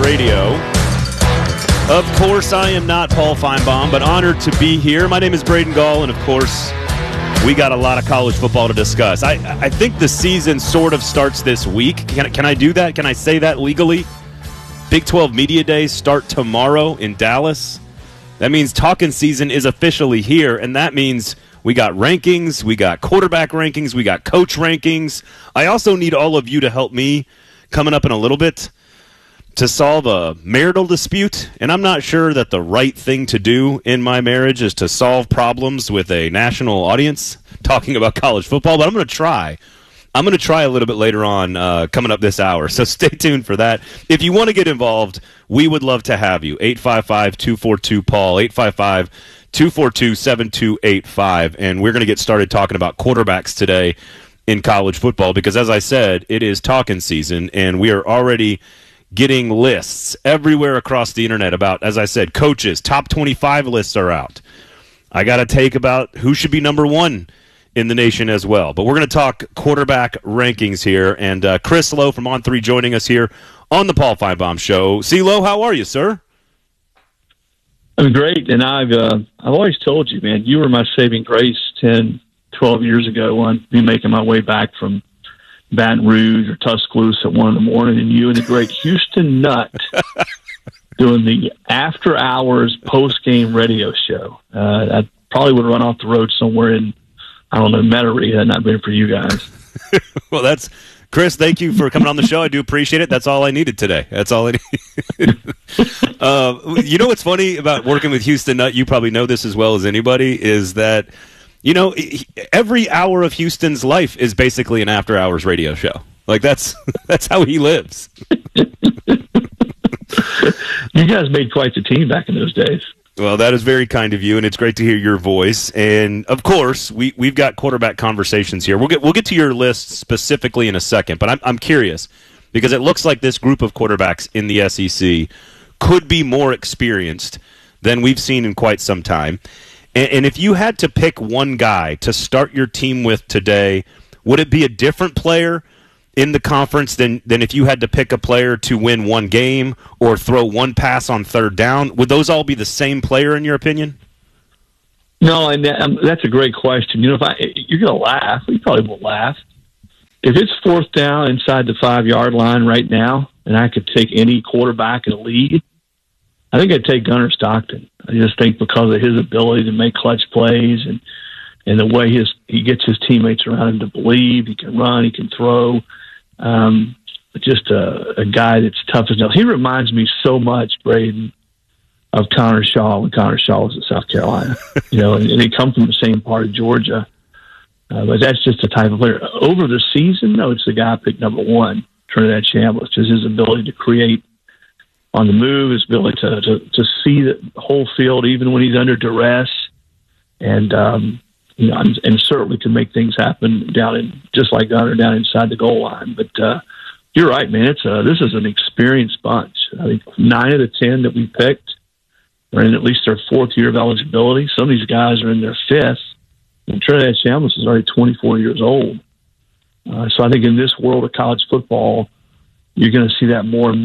Radio. Of course, I am not Paul Feinbaum, but honored to be here. My name is Braden Gall, and of course, we got a lot of college football to discuss. I think the season sort of starts this week. Can I do that? Can I say that legally? Big 12 Media Days start tomorrow in Dallas. That means talking season is officially here, and that means we got rankings, we got quarterback rankings, we got coach rankings. I also need all of you to help me coming up in a little bit to solve a marital dispute, and I'm not sure that the right thing to do in my marriage is to solve problems with a national audience talking about college football, but I'm going to try. I'm going to try a little bit later on coming up this hour, so stay tuned for that. If you want to get involved, we would love to have you. 855-242-PAUL, 855-242-7285, and we're going to get started talking about quarterbacks today in college football because, as I said, it is talking season, and we are already getting lists everywhere across the internet about, as I said, coaches. Top 25 lists are out. I got to take about who should be number one in the nation as well. But we're going to talk quarterback rankings here. And Chris Lowe from On3 joining us here on the Paul Feinbaum Show. C-Lo, how are you, sir? I'm great. And I've always told you, man, you were my saving grace 10, 12 years ago on me making my way back from Baton Rouge or Tuscaloosa at 1 in the morning, and you and the great Houston Nutt doing the after-hours post-game radio show. I probably would run off the road somewhere in, I don't know, Metairie had not been for you guys. Well, that's Chris, thank you for coming on the show. I do appreciate it. That's all I needed today. That's all I needed. You know what's funny about working with Houston Nutt, you probably know this as well as anybody, is that you know, every hour of Houston's life is basically an after-hours radio show. Like, that's how he lives. You guys made quite the team back in those days. Well, that is very kind of you, and it's great to hear your voice. And, of course, we've got quarterback conversations here. We'll get to your list specifically in a second, but I'm curious because it looks like this group of quarterbacks in the SEC could be more experienced than we've seen in quite some time. And if you had to pick one guy to start your team with today, would it be a different player in the conference than if you had to pick a player to win one game or throw one pass on third down? Would those all be the same player in your opinion? No, and that's a great question. You know, you're going to laugh. You probably won't laugh. If it's fourth down inside the 5-yard line right now, and I could take any quarterback in the league, I think I'd take Gunnar Stockton. I just think because of his ability to make clutch plays and the way he gets his teammates around him to believe, he can run, he can throw. Just a guy that's tough as nails. He reminds me so much, Braden, of Connor Shaw when Connor Shaw was in South Carolina. You know, and they come from the same part of Georgia. But that's just the type of player. Over the season, no, it's the guy I picked number one, Trinidad Chambliss, just his ability to create on the move, his ability to see the whole field even when he's under duress, and you know, and certainly can make things happen just like Gunnar down inside the goal line. But you're right, man. This is an experienced bunch. I think 9 of the 10 that we picked are in at least their 4th year of eligibility. Some of these guys are in their 5th, and Trinidad Chambliss is already 24 years old. So I think in this world of college football, you're going to see that more and more.